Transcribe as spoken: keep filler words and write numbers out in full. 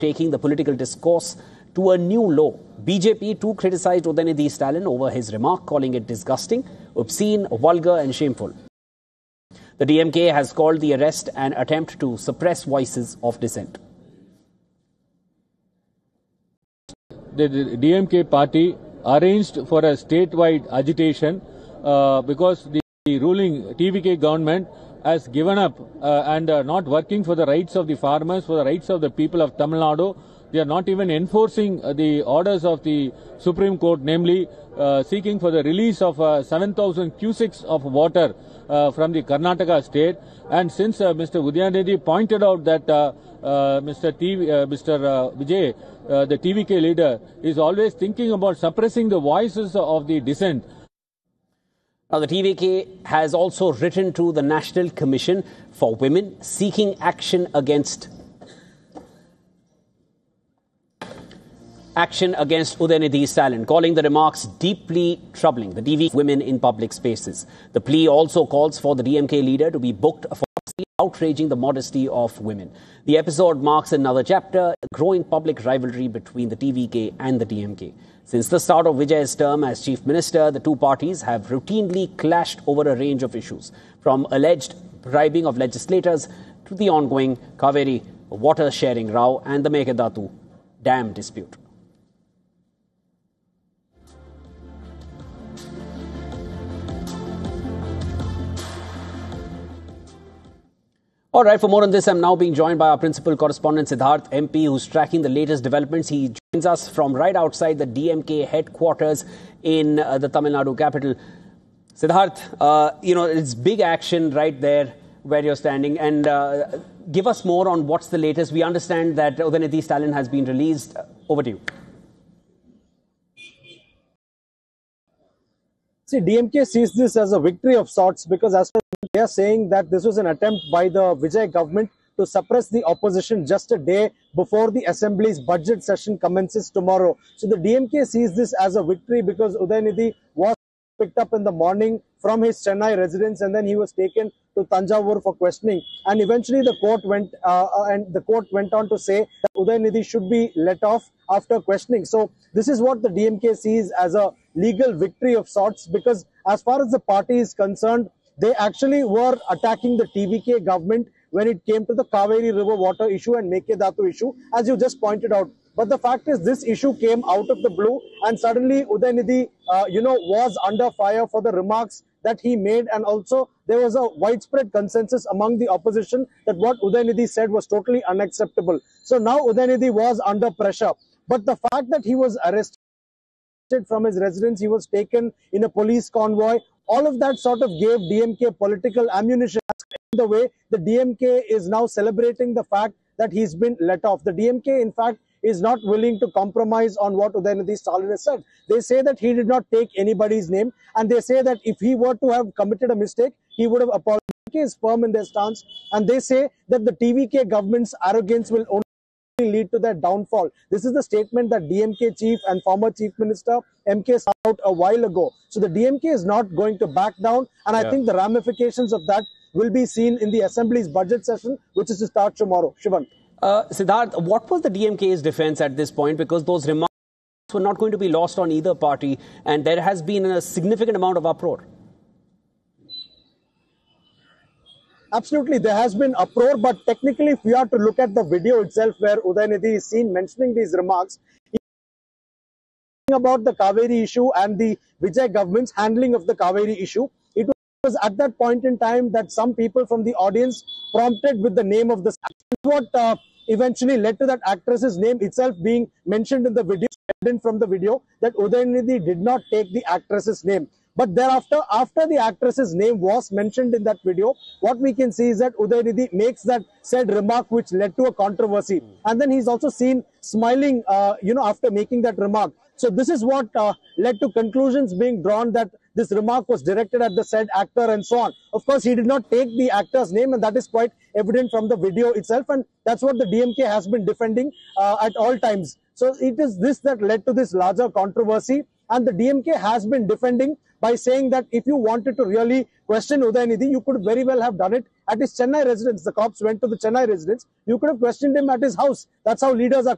taking the political discourse to a new low. B J P too criticized Udayanidhi Stalin over his remark, calling it disgusting, obscene, vulgar and shameful. The D M K has called the arrest an attempt to suppress voices of dissent. The D M K party arranged for a statewide agitation uh, because the ruling T V K government has given up uh, and are not working for the rights of the farmers, for the rights of the people of Tamil Nadu. They are not even enforcing uh, the orders of the Supreme Court, namely uh, seeking for the release of uh, seven thousand cusecs of water uh, from the Karnataka state. And since uh, Mister Udayanidhi pointed out that uh, uh, Mister T, uh, Mister Uh, Vijay, uh, the T V K leader, is always thinking about suppressing the voices of the dissent. Now, the T V K has also written to the National Commission for Women seeking action against action against Udayanidhi Stalin, calling the remarks deeply troubling the D V K women in public spaces. The plea also calls for the D M K leader to be booked for outraging the modesty of women. The episode marks another chapter, a growing public rivalry between the T V K and the D M K. Since the start of Vijay's term as Chief Minister, the two parties have routinely clashed over a range of issues, from alleged bribing of legislators to the ongoing Kaveri water sharing row and the Meghdadu dam dispute. All right, for more on this, I'm now being joined by our principal correspondent, Siddharth M P, who's tracking the latest developments. He joins us from right outside the D M K headquarters in uh, the Tamil Nadu capital. Siddharth, uh, you know, it's big action right there where you're standing. And uh, give us more on what's the latest. We understand that Udayanidhi Stalin has been released. Over to you. See, D M K sees this as a victory of sorts because as they are saying that this was an attempt by the Vijay government to suppress the opposition just a day before the Assembly's budget session commences tomorrow. So the D M K sees this as a victory because Udayanidhi was picked up in the morning from his Chennai residence and then he was taken to Thanjavur for questioning. And eventually the court went uh, and the court went on to say that Udayanidhi should be let off after questioning. So this is what the D M K sees as a legal victory of sorts because as far as the party is concerned, they actually were attacking the T V K government when it came to the Kaveri River water issue and Meghdadu issue, as you just pointed out. But the fact is, this issue came out of the blue, and suddenly Udayanidhi, uh, you know, was under fire for the remarks that he made, and also there was a widespread consensus among the opposition that what Udayanidhi said was totally unacceptable. So now Udayanidhi was under pressure. But the fact that he was arrested from his residence, he was taken in a police convoy, all of that sort of gave D M K political ammunition. In the way, the D M K is now celebrating the fact that he's been let off. The D M K, in fact, is not willing to compromise on what Udayanidhi Stalin has said. They say that he did not take anybody's name, and they say that if he were to have committed a mistake, he would have apologized. D M K is firm in their stance, and they say that the T V K government's arrogance will only lead to their downfall. This is the statement that D M K chief and former chief minister M K said out a while ago. So the D M K is not going to back down, and I yeah. think the ramifications of that will be seen in the Assembly's budget session, which is to start tomorrow. Shivan. Uh, Siddharth, what was the D M K's defense at this point? Because those remarks were not going to be lost on either party, and there has been a significant amount of uproar. Absolutely, there has been uproar, but technically, if we are to look at the video itself where Udayanidhi is seen mentioning these remarks about the Kaveri issue and the Vijay government's handling of the Kaveri issue, it was at that point in time that some people from the audience prompted with the name of this actress. What uh, eventually led to that actress's name itself being mentioned in the video, evident from the video that Udayanidhi did not take the actress's name. But thereafter, after the actress's name was mentioned in that video, what we can see is that Udayanidhi makes that said remark which led to a controversy. And then he's also seen smiling, uh, you know, after making that remark. So this is what uh, led to conclusions being drawn that this remark was directed at the said actor and so on. Of course, he did not take the actor's name, and that is quite evident from the video itself. And that's what the D M K has been defending uh, at all times. So it is this that led to this larger controversy. And the D M K has been defending by saying that if you wanted to really question Udayanidhi, you could very well have done it at his Chennai residence. The cops went to the Chennai residence. You could have questioned him at his house. That's how leaders are